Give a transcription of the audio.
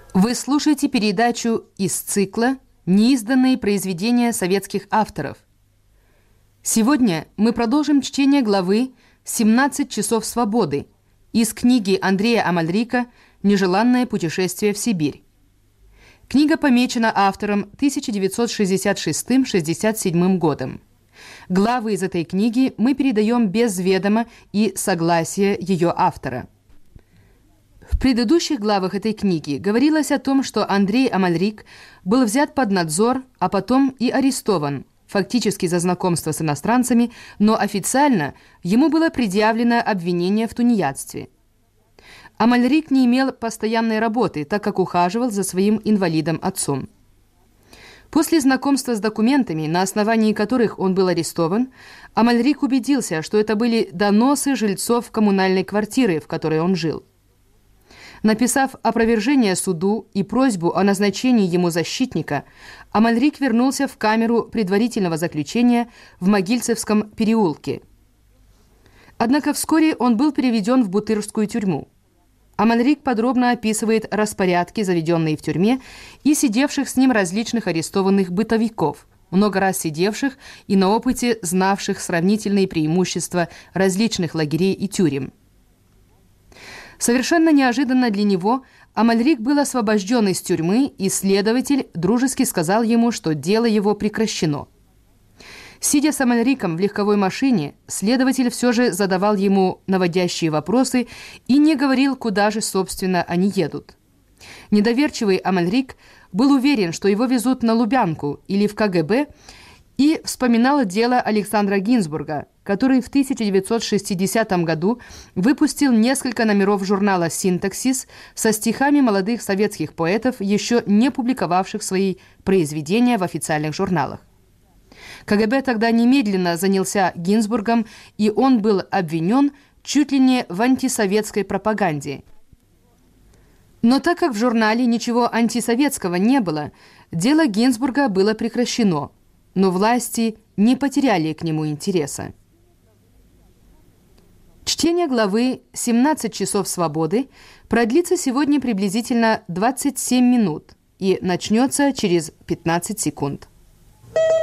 Вы слушаете передачу из цикла «Неизданные произведения советских авторов». Сегодня мы продолжим чтение главы «17 часов свободы» из книги Андрея Амальрика «Нежеланное путешествие в Сибирь». Книга помечена автором 1966-67 годом. Главы из этой книги мы передаем без ведома и согласия ее автора. В предыдущих главах этой книги говорилось о том, что Андрей Амальрик был взят под надзор, а потом и арестован, фактически за знакомство с иностранцами, но официально ему было предъявлено обвинение в тунеядстве. Амальрик не имел постоянной работы, так как ухаживал за своим инвалидом-отцом. После знакомства с документами, на основании которых он был арестован, Амальрик убедился, что это были доносы жильцов коммунальной квартиры, в которой он жил. Написав опровержение суду и просьбу о назначении ему защитника, Амальрик вернулся в камеру предварительного заключения в Могильцевском переулке. Однако вскоре он был переведен в Бутырскую тюрьму. Амальрик подробно описывает распорядки, заведенные в тюрьме, и сидевших с ним различных арестованных бытовиков, много раз сидевших и на опыте знавших сравнительные преимущества различных лагерей и тюрем. Совершенно неожиданно для него Амальрик был освобожден из тюрьмы, и следователь дружески сказал ему, что дело его прекращено. Сидя с Амальриком в легковой машине, следователь все же задавал ему наводящие вопросы и не говорил, куда же, собственно, они едут. Недоверчивый Амальрик был уверен, что его везут на Лубянку или в КГБ, и вспоминал дело Александра Гинзбурга, который в 1960 году выпустил несколько номеров журнала «Синтаксис» со стихами молодых советских поэтов, еще не публиковавших свои произведения в официальных журналах. КГБ тогда немедленно занялся Гинзбургом, и он был обвинен чуть ли не в антисоветской пропаганде. Но так как в журнале ничего антисоветского не было, дело Гинзбурга было прекращено, но власти не потеряли к нему интереса. Чтение главы «17 часов свободы» продлится сегодня приблизительно 27 минут и начнется через 15 секунд.